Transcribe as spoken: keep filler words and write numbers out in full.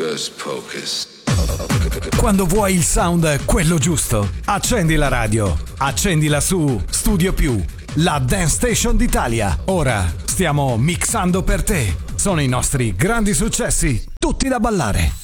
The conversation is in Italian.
Hocus pocus. Quando vuoi il sound quello giusto, accendi la radio, accendila su Studio Più, la Dance Station d'Italia. Ora stiamo mixando per te. Sono i nostri grandi successi, tutti da ballare.